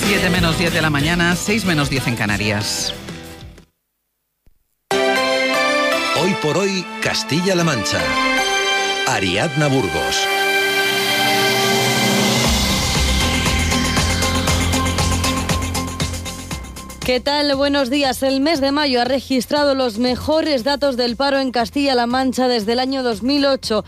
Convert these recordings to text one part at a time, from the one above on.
7 menos 10 de la mañana, 6 menos 10 en Canarias. Hoy por hoy, Castilla-La Mancha. Ariadna Burgos. ¿Qué tal? Buenos días. El mes de mayo ha registrado los mejores datos del paro en Castilla-La Mancha desde el año 2008.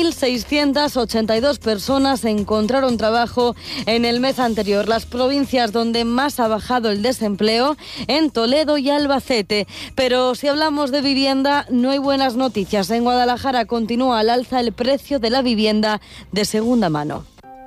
1.682 personas encontraron trabajo en el mes anterior. Las provincias donde más ha bajado el desempleo, en Toledo y Albacete. Pero si hablamos de vivienda, no hay buenas noticias. En Guadalajara continúa al alza el precio de la vivienda de segunda mano.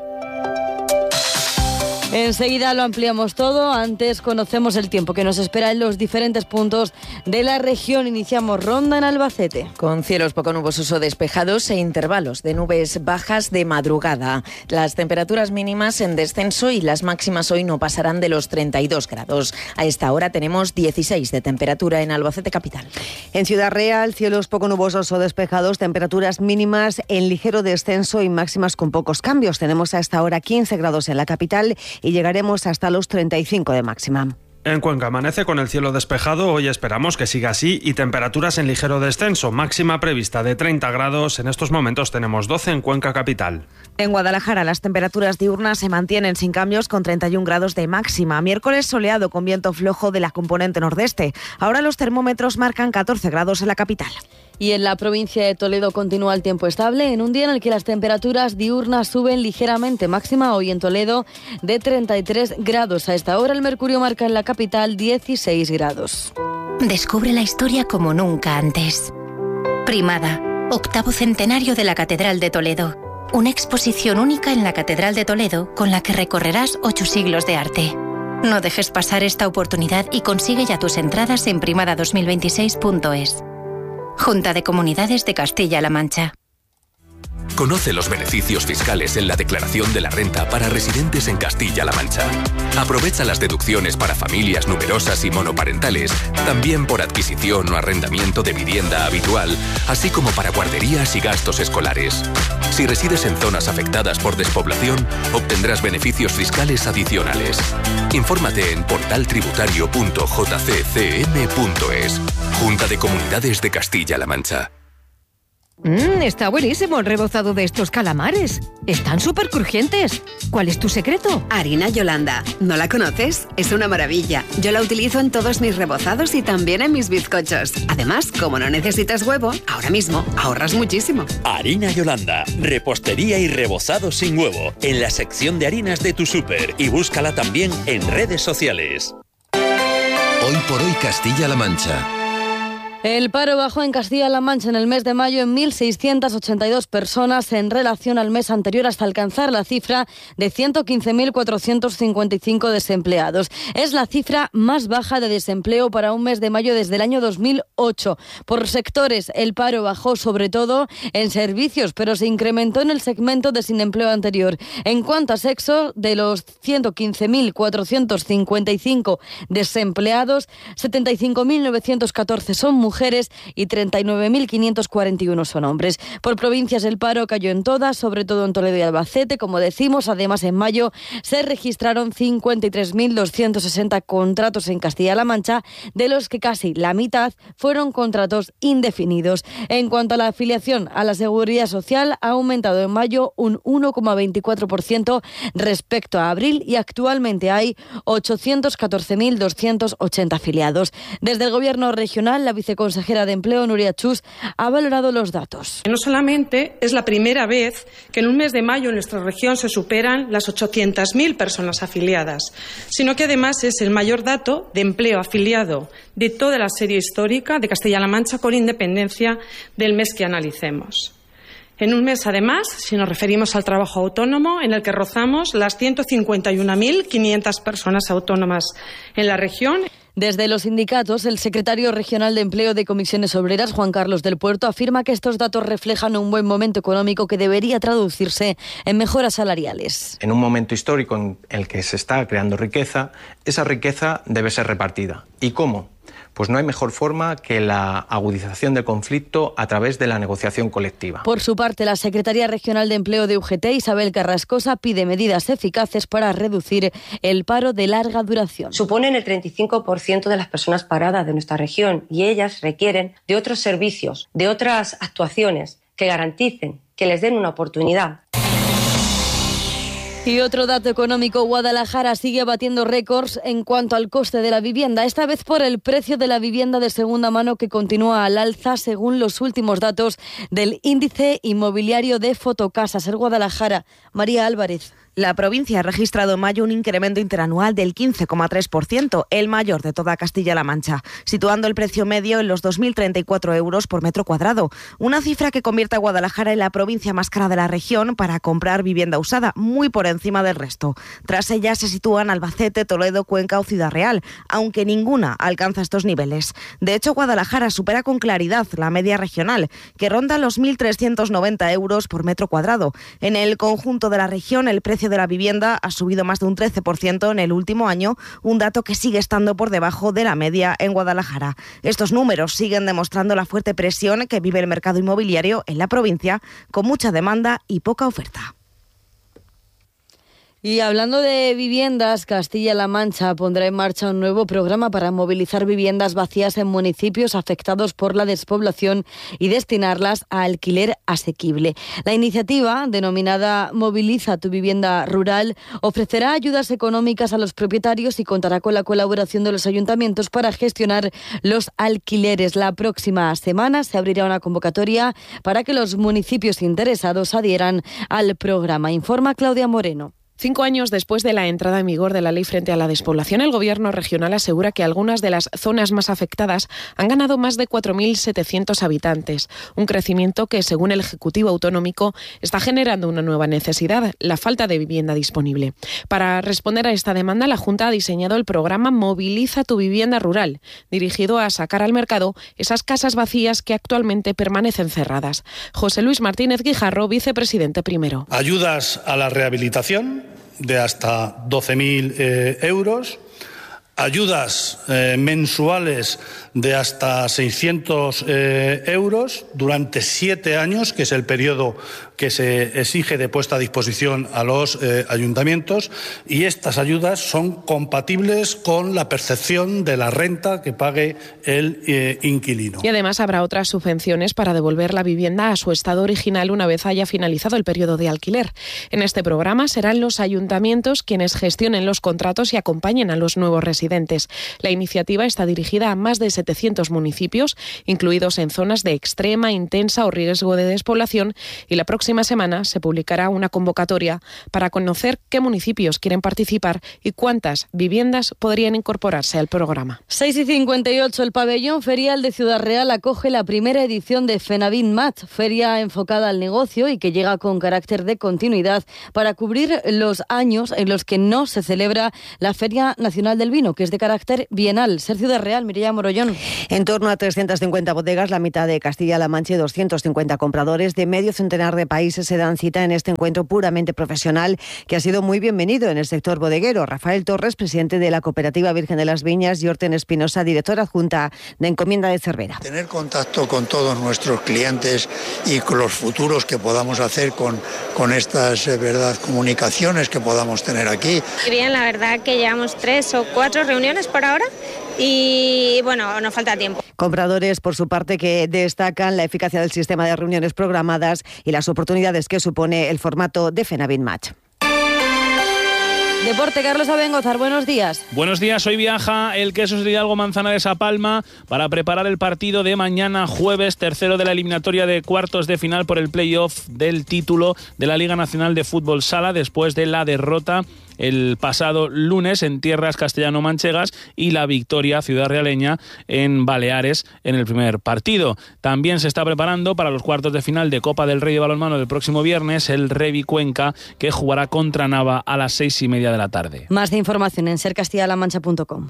Enseguida lo ampliamos todo. Antes conocemos el tiempo que nos espera en los diferentes puntos de la región. Iniciamos ronda en Albacete. Con cielos poco nubosos o despejados e intervalos de nubes bajas de madrugada. Las temperaturas mínimas en descenso y las máximas hoy no pasarán de los 32 grados. A esta hora tenemos 16 de temperatura en Albacete capital. En Ciudad Real, cielos poco nubosos o despejados, temperaturas mínimas en ligero descenso y máximas con pocos cambios. Tenemos a esta hora 15 grados en la capital y llegaremos hasta los 35 de máxima. En Cuenca amanece con el cielo despejado, hoy esperamos que siga así y temperaturas en ligero descenso, máxima prevista de 30 grados, en estos momentos tenemos 12 en Cuenca capital. En Guadalajara las temperaturas diurnas se mantienen sin cambios con 31 grados de máxima, miércoles soleado con viento flojo de la componente nordeste, ahora los termómetros marcan 14 grados en la capital. Y en la provincia de Toledo continúa el tiempo estable, en un día en el que las temperaturas diurnas suben ligeramente, máxima hoy en Toledo de 33 grados. A esta hora el mercurio marca en la capital 16 grados. Descubre la historia como nunca antes. Primada, 8º centenario de la Catedral de Toledo. Una exposición única en la Catedral de Toledo con la que recorrerás 8 siglos de arte. No dejes pasar esta oportunidad y consigue ya tus entradas en primada2026.es. Junta de Comunidades de Castilla-La Mancha. Conoce los beneficios fiscales en la declaración de la renta para residentes en Castilla-La Mancha. Aprovecha las deducciones para familias numerosas y monoparentales, también por adquisición o arrendamiento de vivienda habitual, así como para guarderías y gastos escolares. Si resides en zonas afectadas por despoblación, obtendrás beneficios fiscales adicionales. Infórmate en portaltributario.jccm.es. Junta de Comunidades de Castilla-La Mancha. Está buenísimo el rebozado de estos calamares. Están súper crujientes. ¿Cuál es tu secreto? Harina Yolanda. ¿No la conoces? Es una maravilla. Yo la utilizo en todos mis rebozados y también en mis bizcochos. Además, como no necesitas huevo, ahora mismo ahorras muchísimo. Harina Yolanda. Repostería y rebozado sin huevo. En la sección de harinas de tu súper. Y búscala también en redes sociales. Hoy por hoy Castilla-La Mancha. El paro bajó en Castilla-La Mancha en el mes de mayo en 1.682 personas en relación al mes anterior hasta alcanzar la cifra de 115.455 desempleados. Es la cifra más baja de desempleo para un mes de mayo desde el año 2008. Por sectores, el paro bajó sobre todo en servicios, pero se incrementó en el segmento de sin empleo anterior. En cuanto a sexo, de los 115.455 desempleados, 75.914 son mujeres y 39.541 son hombres. Por provincias el paro cayó en todas, sobre todo en Toledo y Albacete, como decimos. Además, en mayo se registraron 53.260 contratos en Castilla-La Mancha, de los que casi la mitad fueron contratos indefinidos. En cuanto a la afiliación a la Seguridad Social, ha aumentado en mayo un 1,24% respecto a abril y actualmente hay 814.280 afiliados. Desde el Gobierno regional, la viceconsejera de Empleo, Nuria Chus, ha valorado los datos. No solamente es la primera vez que en un mes de mayo en nuestra región se superan las 800.000 personas afiliadas, sino que además es el mayor dato de empleo afiliado de toda la serie histórica de Castilla-La Mancha, con independencia del mes que analicemos. En un mes, además, si nos referimos al trabajo autónomo, en el que rozamos las 151.500 personas autónomas en la región. Desde los sindicatos, el secretario regional de Empleo de Comisiones Obreras, Juan Carlos del Puerto, afirma que estos datos reflejan un buen momento económico que debería traducirse en mejoras salariales. En un momento histórico en el que se está creando riqueza, esa riqueza debe ser repartida. ¿Y cómo? pues no hay mejor forma que la agudización del conflicto a través de la negociación colectiva. Por su parte, la Secretaría Regional de Empleo de UGT, Isabel Carrascosa, pide medidas eficaces para reducir el paro de larga duración. Suponen el 35% de las personas paradas de nuestra región y ellas requieren de otros servicios, de otras actuaciones que garanticen, que les den una oportunidad. Y otro dato económico, Guadalajara sigue batiendo récords en cuanto al coste de la vivienda, esta vez por el precio de la vivienda de segunda mano que continúa al alza según los últimos datos del índice inmobiliario de Fotocasas. En Guadalajara, María Álvarez. La provincia ha registrado en mayo un incremento interanual del 15,3%, el mayor de toda Castilla-La Mancha, situando el precio medio en los 2.034 euros por metro cuadrado, una cifra que convierte a Guadalajara en la provincia más cara de la región para comprar vivienda usada, muy por encima del resto. Tras ella se sitúan Albacete, Toledo, Cuenca o Ciudad Real, aunque ninguna alcanza estos niveles. De hecho, Guadalajara supera con claridad la media regional, que ronda los 1.390 euros por metro cuadrado. En el conjunto de la región, el precio de la vivienda ha subido más de un 13% en el último año, un dato que sigue estando por debajo de la media en Guadalajara. Estos números siguen demostrando la fuerte presión que vive el mercado inmobiliario en la provincia, con mucha demanda y poca oferta. Y hablando de viviendas, Castilla-La Mancha pondrá en marcha un nuevo programa para movilizar viviendas vacías en municipios afectados por la despoblación y destinarlas a alquiler asequible. La iniciativa, denominada Moviliza tu vivienda rural, ofrecerá ayudas económicas a los propietarios y contará con la colaboración de los ayuntamientos para gestionar los alquileres. La próxima semana se abrirá una convocatoria para que los municipios interesados adhieran al programa. Informa Claudia Moreno. 5 años después de la entrada en vigor de la ley frente a la despoblación, el Gobierno regional asegura que algunas de las zonas más afectadas han ganado más de 4.700 habitantes, un crecimiento que, según el Ejecutivo Autonómico, está generando una nueva necesidad, la falta de vivienda disponible. Para responder a esta demanda, la Junta ha diseñado el programa Moviliza tu vivienda rural, dirigido a sacar al mercado esas casas vacías que actualmente permanecen cerradas. José Luis Martínez Guijarro, vicepresidente primero. Ayudas a la rehabilitación de hasta 12.000 euros, ayudas mensuales de hasta 600 euros durante 7 años, que es el periodo que se exige de puesta a disposición a los ayuntamientos, y estas ayudas son compatibles con la percepción de la renta que pague el inquilino. Y además habrá otras subvenciones para devolver la vivienda a su estado original una vez haya finalizado el periodo de alquiler. En este programa serán los ayuntamientos quienes gestionen los contratos y acompañen a los nuevos residentes. La iniciativa está dirigida a más de 700 municipios, incluidos en zonas de extrema, intensa o riesgo de despoblación, y la próxima semana se publicará una convocatoria para conocer qué municipios quieren participar y cuántas viviendas podrían incorporarse al programa. 6:58, el pabellón ferial de Ciudad Real acoge la primera edición de Fenavin Match, feria enfocada al negocio y que llega con carácter de continuidad para cubrir los años en los que no se celebra la Feria Nacional del Vino, que es de carácter bienal. Ser Ciudad Real, Mireia Morollón. En torno a 350 bodegas, la mitad de Castilla-La Mancha y 250 compradores de medio centenar de países se dan cita en este encuentro puramente profesional que ha sido muy bienvenido en el sector bodeguero. Rafael Torres, presidente de la Cooperativa Virgen de las Viñas, y Horten Espinosa, directora adjunta de Encomienda de Cervera. Tener contacto con todos nuestros clientes y con los futuros que podamos hacer con estas comunicaciones que podamos tener aquí. Bien, la verdad que llevamos 3 o 4 reuniones por ahora y bueno, nos falta tiempo. Compradores, por su parte, que destacan la eficacia del sistema de reuniones programadas y las oportunidades que supone el formato de Fenavin Match. Deporte, Carlos Abengozar, buenos días. Buenos días, hoy viaja el Quesos de Hidalgo Manzanares a Palma para preparar el partido de mañana jueves, tercero de la eliminatoria de cuartos de final por el play-off del título de la Liga Nacional de Fútbol Sala, después de la derrota el pasado lunes en tierras castellano-manchegas y la victoria ciudadrealeña en Baleares en el primer partido. También se está preparando para los cuartos de final de Copa del Rey de balonmano del próximo viernes el Revi Cuenca, que jugará contra Nava a las 6:30 de la tarde. Más de información en sercastillalamancha.com.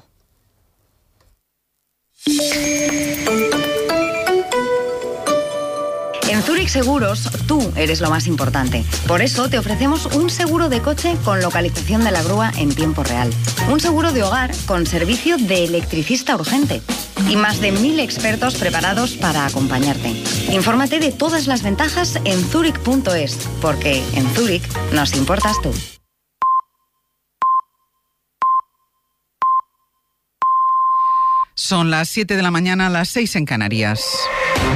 En Zurich Seguros, tú eres lo más importante. Por eso te ofrecemos un seguro de coche con localización de la grúa en tiempo real. Un seguro de hogar con servicio de electricista urgente. y más de 1000 expertos preparados para acompañarte. Infórmate de todas las ventajas en Zurich.es, porque en Zurich nos importas tú. Son las 7 de la mañana, las 6 en Canarias.